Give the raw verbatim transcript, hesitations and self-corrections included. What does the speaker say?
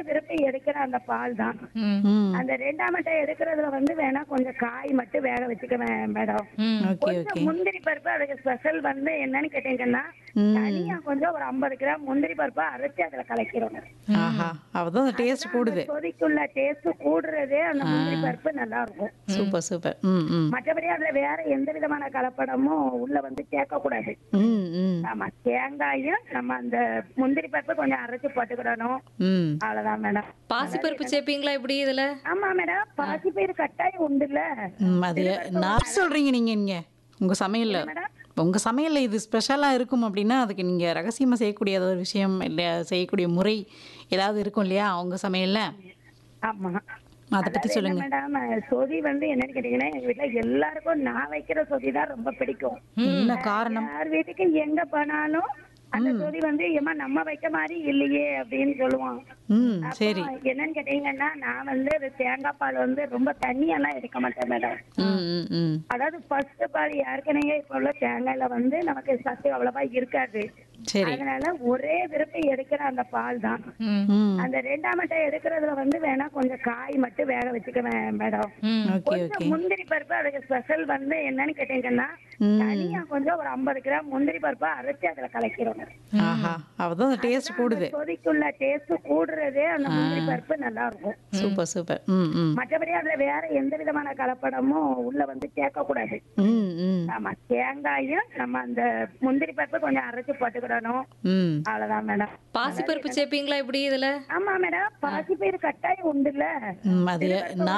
விருப்பி எடுக்கிற அந்த பால் தான். ம். ம். அந்த ரெண்டாம் மட்டை எடுக்கிறதுல வந்து வேணா கொஞ்சம் காய் மட்டும் வேக வச்சுக்குவேன் மேடம். ம். ஓகே, கொஞ்சம் ஓகே. முந்திரி பருப்பு அதுக்கு ஸ்பெஷல் வந்து என்னன்னு கேட்டீங்கன்னா, ம். தனியா கொஞ்சம் ஒரு ஐம்பது கிராம் முந்திரி பருப்பை அரைச்சு அதுல கலக்கிறோம். ஆஹா! அப்பதான் அந்த டேஸ்ட் அதுதான் அந்த கூடுது. கொதிக்குள்ள டேஸ்ட் கூடுறதே அந்த முந்திரி பருப்பு நல்லா இருக்கும். Super, super. ம், ம். மற்றபடி அதுல வேற எந்த விதமான கலப்படமும் உள்ள வந்து சேர்க்க கூடாது. ம், ம். ஆமா, தேங்காயும் நம்ம அந்த முந்திரி பருப்பு கொஞ்சம் அரைச்சு போட்டுக்கிடணும். ம். அவ்வளவுதான் மேடம். பாசிப்பருப்பு சேர்ப்பீங்களா இப்படி இதுல? ஆமா மேடம், பாசிப்பயிறு கட்டாயம் உண்டுல்ல. ம். அது நான் சொல்றீங்க நீங்க இங்க. உங்க சமையல்ல. மேடம் உங்க சமையல்ல இது ஸ்பெஷலா இருக்கும் அப்படின்னா, அதுக்கு நீங்க ரகசியமா செய்யக்கூடிய ஏதாவது ஒரு விஷயம் இல்ல செய்யக்கூடிய முறை ஏதாவது இருக்கும் இல்லையா? உங்க சமையல்ல? ஆமா. அத பத்தி அதாவது என்ன சொல்லுங்க. மேடம், சொதி வந்து என்னன்னு கேட்டீங்கன்னா, எங்க வீட்டுல எல்லாருக்கும் நான் வைக்கிற சொதி தான் ரொம்ப பிடிக்கும். என்ன காரணம்? யார் வீட்டுக்கு எங்க போனாலும் அந்த சொதி வந்து ஏமா நம்ம வைக்க மாதிரி இல்லையே அப்படின்னு சொல்லுவான். ம். அப்போ சரி. என்னன்னு கேட்டீங்கன்னா, நான் வந்து அது தேங்காய் பால் வந்து ரொம்ப தண்ணியெல்லாம் எடுக்க மாட்டேன் மேடம். ம், ம், ம். அதாவது ஃபர்ஸ்ட் பால் ஏற்கனவே இப்ப உள்ள தேங்காயில வந்து நமக்கு சத்து அவ்வளவா இருக்காது. சரி. அதனால ஒரே விருப்பி எடுக்கிற அந்த பால் தான். ம். ம். அந்த ரெண்டாம் மட்டை எடுக்கிறதுல வந்து வேணா கொஞ்சம் காய் மட்டும் வேக வச்சுக்குவேன் மேடம். ம். ஓகே, கொஞ்சம் ஓகே. முந்திரி பருப்பு அதுக்கு ஸ்பெஷல் வந்து என்னன்னு கேட்டீங்கன்னா, ம். தனியா கொஞ்சம் ஒரு ஐம்பது கிராம் முந்திரி பருப்பை அரைச்சு அதுல கலக்கிறோம். ஆஹா! அப்பதான் அந்த டேஸ்ட் கூடுது. கொதிக்குள்ள டேஸ்ட் கூடுறதே அந்த முந்திரி பருப்பு நல்லா இருக்கும். Super, super. ம், ம். மற்றபடி அதுல வேற எந்த விதமான கலப்படமும் உள்ள வந்து சேர்க்க கூடாது. ம், ம். ஆமா, தேங்காயும் நம்ம அந்த முந்திரி பருப்பு கொஞ்சம் அரைச்சு போட்டுக்கிடணும். ம். அவ்வளவுதான் மேடம். பாசிப்பருப்பு சேர்ப்பீங்களா இப்படி இதுல? ஆமா மேடம், பாசிப்பயிறு கட்டாயம் உண்டுல்ல. ம். அது நான்